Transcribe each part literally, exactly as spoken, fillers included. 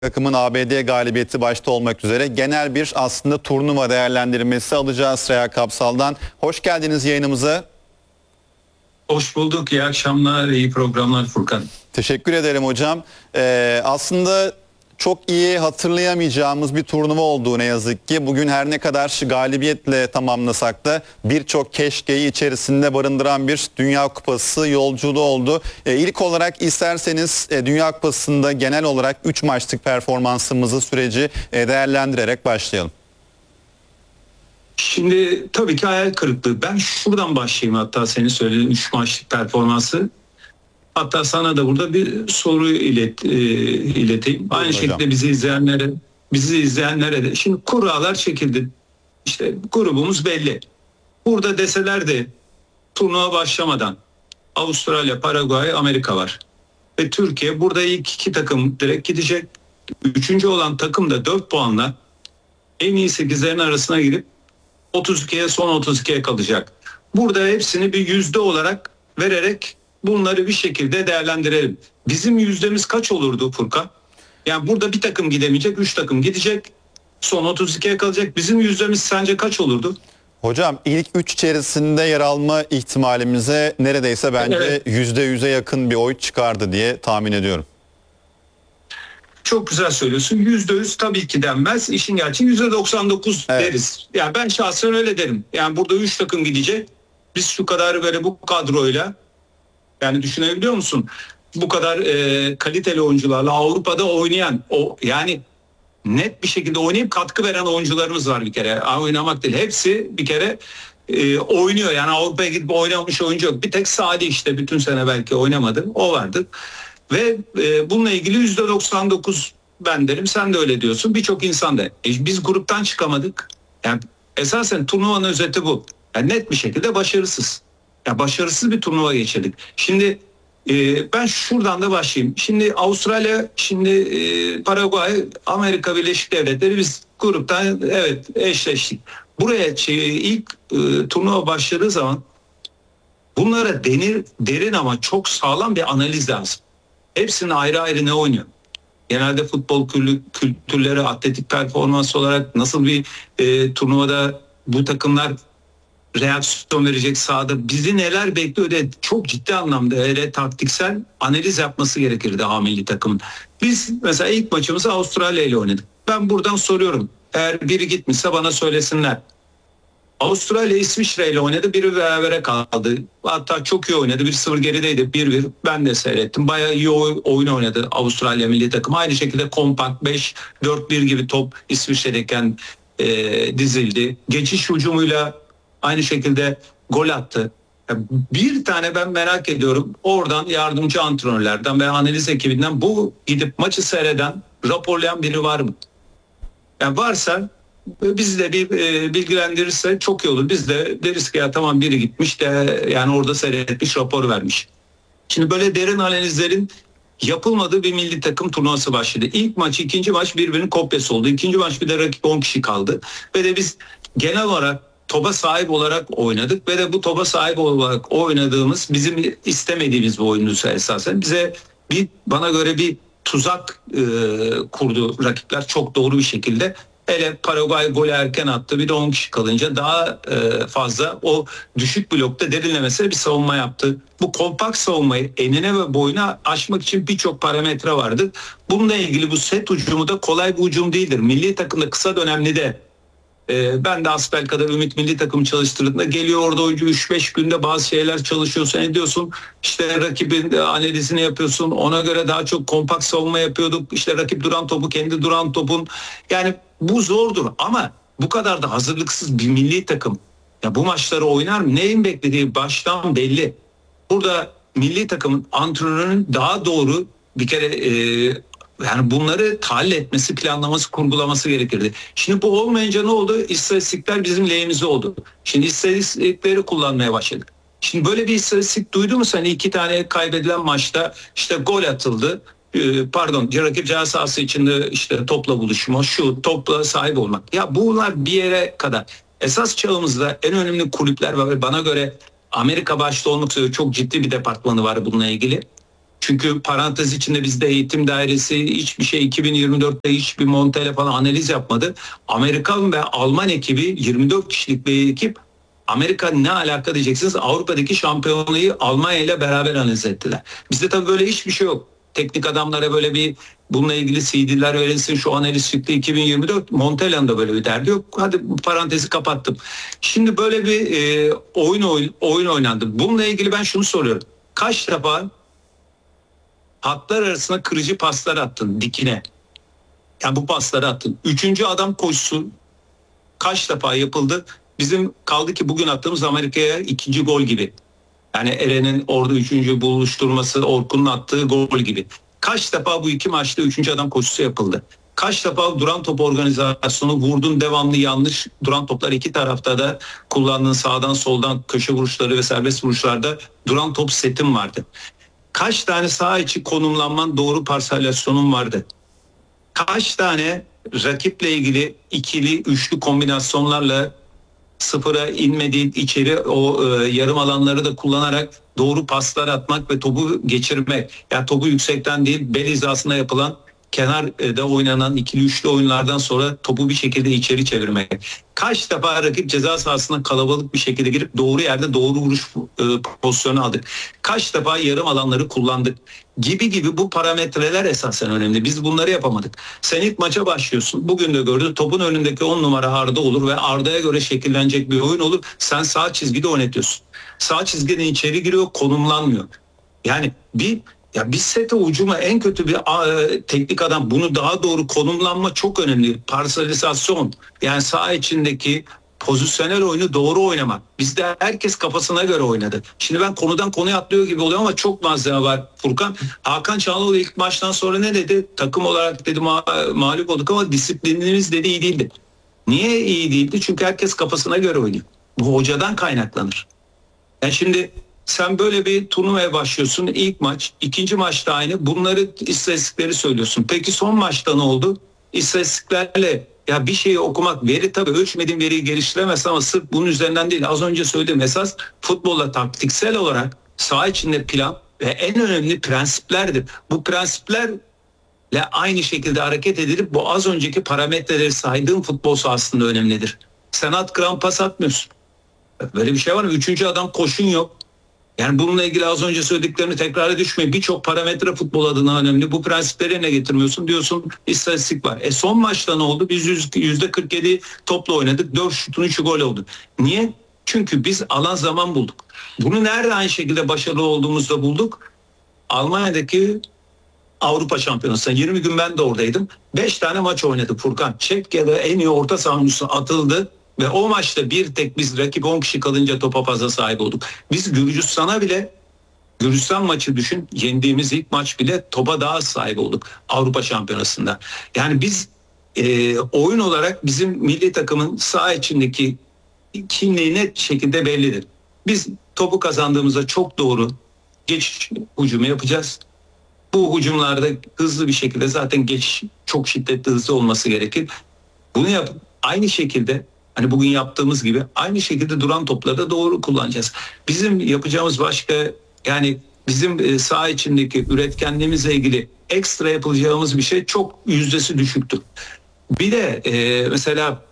Takımın A B D galibiyeti başta olmak üzere genel bir aslında turnuva değerlendirmesi alacağız Reha Kapsal'dan. Hoş geldiniz yayınımıza. Hoş bulduk. İyi akşamlar, iyi programlar Furkan. Teşekkür ederim hocam. Ee, aslında çok iyi hatırlayamayacağımız bir turnuva olduğu ne yazık ki. Bugün her ne kadar galibiyetle tamamlasak da birçok keşkeyi içerisinde barındıran bir Dünya Kupası yolculuğu oldu. Ee, ilk olarak isterseniz e, Dünya Kupası'nda genel olarak üç maçlık performansımızı, süreci e, değerlendirerek başlayalım. Şimdi tabii ki hayal kırıklığı. Ben şuradan başlayayım, hatta senin söylediğin üç maçlık performansı. Hatta sana da burada bir soru ilet, e, ileteyim. Buyurun Aynı hocam. Şekilde bizi izleyenlere, bizi izleyenlere de. Şimdi kurallar çekildi. İşte grubumuz belli. Burada deseler de turnuva başlamadan Avustralya, Paraguay, Amerika var. Ve Türkiye burada ilk iki takım direkt gidecek. Üçüncü olan takım da dört puanla en iyi sekizlerin arasına girip otuz ikiye son otuz ikiye kalacak. Burada hepsini bir yüzde olarak vererek bunları bir şekilde değerlendirelim. Bizim yüzdemiz kaç olurdu Furkan? Yani burada bir takım gidemeyecek, üç takım gidecek. Son otuz ikiye kalacak. Bizim yüzdemiz sence kaç olurdu? Hocam ilk üç içerisinde yer alma ihtimalimize neredeyse bence evet. yüzde yüze yakın bir oy çıkardı diye tahmin ediyorum. Çok güzel söylüyorsun. Yüzde yüz tabii ki denmez. İşin gerçeği yüzde doksan dokuz evet. deriz. Yani ben şahsen öyle derim. Yani burada üç takım gidecek. Biz şu kadar böyle bu kadroyla, yani düşünebiliyor musun? Bu kadar e, kaliteli oyuncularla Avrupa'da oynayan, o yani net bir şekilde oynayıp katkı veren oyuncularımız var bir kere. Oynamak değil. Hepsi bir kere e, oynuyor. Yani Avrupa'ya gidip oynamış oyuncu yok. Bir tek Sadi işte bütün sene belki oynamadı. O vardı. Ve e, bununla ilgili yüzde doksan dokuz ben derim, sen de öyle diyorsun. Birçok insan da. E, biz gruptan çıkamadık. Yani esasen turnuvanın özeti bu. Yani net bir şekilde başarısız. Yani başarısız bir turnuva geçirdik. Şimdi e, ben şuradan da başlayayım. Şimdi Avustralya, şimdi e, Paraguay, Amerika Birleşik Devletleri, biz gruptan evet eşleştik. Buraya şey, ilk e, turnuva başladığı zaman bunlara denir, derin ama çok sağlam bir analiz lazım. Hepsinin ayrı ayrı ne oynuyor? Genelde futbol kültürleri, atletik performans olarak nasıl bir e, turnuvada bu takımlar reaksiyon verecek sahada, bizi neler bekliyor diye çok ciddi anlamda hele taktiksel analiz yapması gerekirdi A milli takımın. Biz mesela ilk maçımızı Avustralya ile oynadık. Ben buradan soruyorum. Eğer biri gitmişse bana söylesinler. Avustralya İsviçre ile oynadı. Biri berabere kaldı. Hatta çok iyi oynadı. bir sıfır gerideydi. bir bir ben de seyrettim. Bayağı iyi oyun oynadı Avustralya milli takım. Aynı şekilde kompakt beş dört bir gibi top İsviçre'deyken e, dizildi. Geçiş hücumuyla aynı şekilde gol attı. Bir tane ben merak ediyorum. Oradan yardımcı antrenörlerden ve analiz ekibinden bu gidip maçı seyreden, raporlayan biri var mı? Yani varsa bizi de bir e, bilgilendirirse çok iyi olur. Biz de deriz ki ya tamam, biri gitmiş de yani orada seyretmiş, rapor vermiş. Şimdi böyle derin analizlerin yapılmadığı bir milli takım turnuvası başladı. İlk maç, ikinci maç birbirinin kopyası oldu. İkinci maç bir de rakip on kişi kaldı. Ve de biz genel olarak topa sahip olarak oynadık ve de bu topa sahip olarak oynadığımız bizim istemediğimiz bir oyundu esasen. Bize bir, bana göre bir tuzak e, kurdu rakipler çok doğru bir şekilde. Hele Paraguay golü erken attı. Bir de on kişi kalınca daha e, fazla o düşük blokta derinlemesine bir savunma yaptı. Bu kompakt savunmayı enine ve boyuna aşmak için birçok parametre vardı. Bununla ilgili bu set hücumu da kolay bir hücum değildir. Milli takımda kısa dönemli de e, ben de Asbelka'da Ümit milli takım çalıştırdığında geliyor orada oyuncu üç beş günde bazı şeyler çalışıyorsun, ediyorsun. İşte rakibin analizini yapıyorsun. Ona göre daha çok kompakt savunma yapıyorduk. İşte rakip duran topu, kendi duran topun. Yani bu zordur ama bu kadar da hazırlıksız bir milli takım ya bu maçları oynar mı? Neyin beklediği baştan belli. Burada milli takımın antrenörünün daha doğru bir kere e, yani bunları tahlil etmesi, planlaması, kurgulaması gerekirdi. Şimdi bu olmayınca ne oldu? İstatistikler bizim lehimize oldu. Şimdi istatistikleri kullanmaya başladık. Şimdi böyle bir istatistik duydu mu sen? İki tane kaybedilen maçta işte gol atıldı. Pardon, rakip ceza sahası içinde işte topla buluşma, şu topla sahip olmak. Ya bunlar bir yere kadar. Esas çağımızda en önemli kulüpler var ve bana göre Amerika başta olmak üzere çok ciddi bir departmanı var bununla ilgili. Çünkü parantez içinde bizde eğitim dairesi hiçbir şey iki bin yirmi dörtte hiçbir Montella falan analiz yapmadı. Amerikan ve Alman ekibi yirmi dört kişilik bir ekip Amerika ne alaka diyeceksiniz. Avrupa'daki şampiyonayı Almanya ile beraber analiz ettiler. Bizde tabii böyle hiçbir şey yok. Teknik adamlara böyle bir bununla ilgili C D'ler verilsin, şu analiz çıktı iki bin yirmi dört. Montella'nın da böyle bir derdi yok. Hadi bu parantezi kapattım. Şimdi böyle bir e, oyun, oyun oyun oynandı. Bununla ilgili ben şunu soruyorum. Kaç defa hatlar arasına kırıcı paslar attın dikine? Yani bu pasları attın. Üçüncü adam koşusu kaç defa yapıldı? Bizim kaldı ki bugün attığımız Amerika'ya ikinci gol gibi. Yani Eren'in orada üçüncü buluşturması, Orkun'un attığı gol gibi. Kaç defa bu iki maçta üçüncü adam koşusu yapıldı? Kaç defa duran top organizasyonu vurdun devamlı yanlış duran toplar iki tarafta da kullandığın sağdan soldan köşe vuruşları ve serbest vuruşlarda duran top setim vardı. Kaç tane sağ içi konumlanman doğru parselyasyonun vardı? Kaç tane rakiple ilgili ikili, üçlü kombinasyonlarla sıfıra inmediği içeri o e, yarım alanları da kullanarak doğru paslar atmak ve topu geçirmek. Yani topu yüksekten değil bel hizasına yapılan kenarda oynanan ikili üçlü oyunlardan sonra topu bir şekilde içeri çevirmek. Kaç defa rakip ceza sahasına kalabalık bir şekilde girip doğru yerde doğru vuruş e, pozisyonu aldık. Kaç defa yarım alanları kullandık gibi gibi bu parametreler esasen önemli. Biz bunları yapamadık. Sen ilk maça başlıyorsun. Bugün de gördün topun önündeki on numara Arda olur ve Arda'ya göre şekillenecek bir oyun olur. Sen sağ çizgide oynatıyorsun. Sağ çizgiden içeri giriyor, konumlanmıyor. Yani bir ya bir sete ucuma en kötü bir a, teknik adam bunu daha doğru konumlanma çok önemli. Parselizasyon yani sağ içindeki pozisyonel oyunu doğru oynamak. Bizde herkes kafasına göre oynadı. Şimdi ben konudan konuya atlıyor gibi oluyor ama çok malzeme var Furkan. Hakan Çalhanoğlu ilk maçtan sonra ne dedi? Takım olarak dedi ma- mağlup olduk ama disiplinimiz dedi iyi değildi. Niye iyi değildi? Çünkü herkes kafasına göre oynuyor. Bu hocadan kaynaklanır. Yani şimdi sen böyle bir turnuvaya başlıyorsun. İlk maç, ikinci maçta aynı. Bunları istatistikleri söylüyorsun. Peki son maçta ne oldu? İstatistiklerle ya bir şeyi okumak, veri tabii ölçmediğin veriyi geliştiremez ama sırf bunun üzerinden değil. Az önce söylediğim esas futbolla taktiksel olarak saha içinde plan ve en önemli prensiplerdir. Bu prensiplerle aynı şekilde hareket edilip bu az önceki parametreleri saydığım futbol sahasında önemlidir. Sen at gram pas atmıyorsun. Böyle bir şey var mı? Üçüncü adam koşun yok. Yani bununla ilgili az önce söylediklerini tekrara düşmeyin. Birçok parametre futbol adına önemli. Bu prensipleri yerine getirmiyorsun diyorsun istatistik var. E son maçta ne oldu? Biz yüzde kırk yedi topla oynadık. dört şutun üçü gol oldu. Niye? Çünkü biz alan zaman bulduk. Bunu nerede aynı şekilde başarılı olduğumuzda bulduk? Almanya'daki Avrupa Şampiyonası'nda yirmi gün ben de oradaydım. beş tane maç oynadık Furkan. Çekya'da en iyi orta savunucusu atıldı. Ve o maçta bir tek biz rakip on kişi kalınca topa fazla sahip olduk. Biz Gürcistan'a bile Gürcistan maçı düşün yendiğimiz ilk maç bile topa daha az sahip olduk Avrupa Şampiyonası'nda. Yani biz e, oyun olarak bizim milli takımın saha içindeki kimliği net şekilde bellidir. Biz topu kazandığımızda çok doğru geçiş hücumu yapacağız. Bu hücumlarda hızlı bir şekilde zaten geçiş çok şiddetli hızlı olması gerekir. Bunu yapıp aynı şekilde hani bugün yaptığımız gibi aynı şekilde duran topları da doğru kullanacağız. Bizim yapacağımız başka yani bizim saha içindeki üretkenliğimizle ilgili ekstra yapılacağımız bir şey çok yüzdesi düşüktür. Bir de e, mesela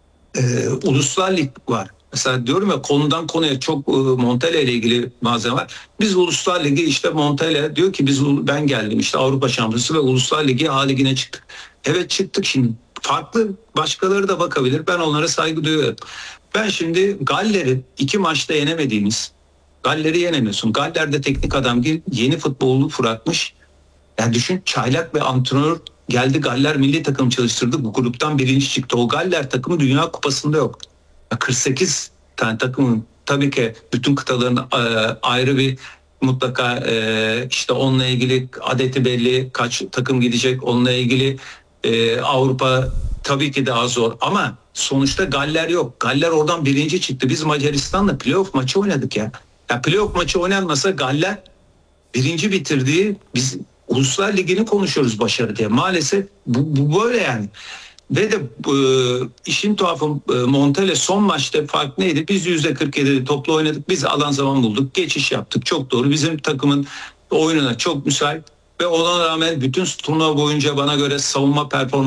e, uluslar lig var. Mesela diyorum ya konudan konuya çok e, Montella ile ilgili malzeme var. Biz Uluslar Ligi işte Montella diyor ki biz ben geldim işte Avrupa Şampiyonası ve Uluslar Ligi A Ligi'ne çıktık. Evet çıktık şimdi. Farklı başkaları da bakabilir. Ben onlara saygı duyuyorum. Ben şimdi Galler'i iki maçta yenemediğimiz Galler'i yenemiyorsun. Galler'de teknik adam yeni futbolu bırakmış. Yani düşün çaylak ve antrenör geldi Galler milli takım çalıştırdı. Bu gruptan birinci çıktı. O Galler takımı Dünya Kupası'nda yok. kırk sekiz tane takımın tabii ki bütün kıtaların ayrı bir mutlaka işte onunla ilgili adeti belli kaç takım gidecek onunla ilgili Ee, Avrupa tabii ki daha zor ama sonuçta Galler yok. Galler oradan birinci çıktı. Biz Macaristan'la playoff maçı oynadık ya. Ya playoff maçı oynanmasa Galler birinci bitirdiği biz Uluslar Ligi'ni konuşuyoruz başarı diye. Maalesef bu, bu böyle yani. Ve de e, işin tuhafı e, Montella son maçta fark neydi? Biz yüzde kırk yedi toplu oynadık. Biz alan zaman bulduk. Geçiş yaptık. Çok doğru. Bizim takımın oyununa çok müsait ve ona rağmen bütün turnuva boyunca bana göre savunma performansı